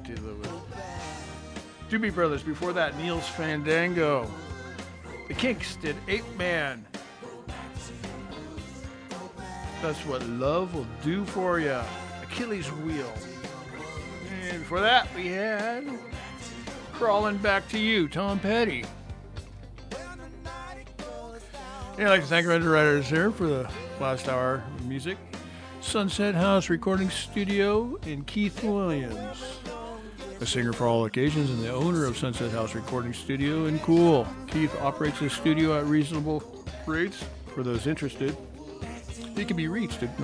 to the Doobie Brothers. Before that, Neil's Fandango. The Kinks did Ape Man. That's what love will do for you. Achilles Wheel. And before that, we had Crawling Back to You, Tom Petty. And I'd like to thank our underwriters here for the last hour of music. Sunset House Recording Studio and Keith Williams. A singer for all occasions and the owner of Sunset House Recording Studio in Cool. Keith operates his studio at reasonable rates for those interested. He can be reached at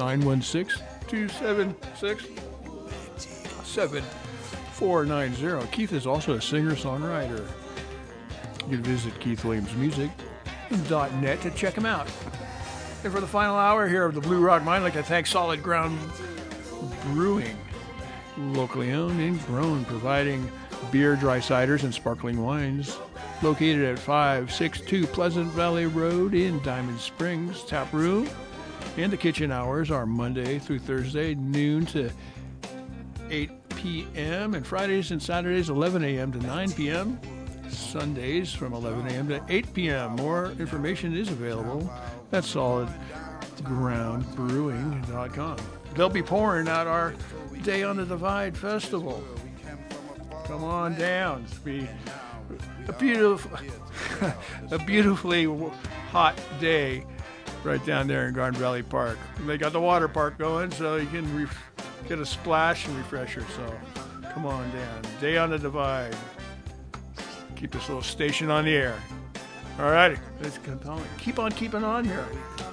916-276-7490. Keith is also a singer-songwriter. You can visit keithwilliamsmusic.net to check him out. And for the final hour here of the Blue Rock Mine, I'd like to thank Solid Ground Brewing. Locally owned and grown, providing beer, dry ciders, and sparkling wines. Located at 562 Pleasant Valley Road in Diamond Springs. Tap room and the kitchen hours are Monday through Thursday, noon to 8 p.m. and Fridays and Saturdays, 11 a.m. to 9 p.m. Sundays from 11 a.m. to 8 p.m. More information is available at solidgroundbrewing.com. They'll be pouring out our Day on the Divide Festival. Come on down. It's be a beautifully hot day right down there in Garden Valley Park. They got the water park going, so you can get a splash and refresh yourself. Come on down. Day on the Divide. Keep this little station on the air. All righty. Let's keep on keeping on here.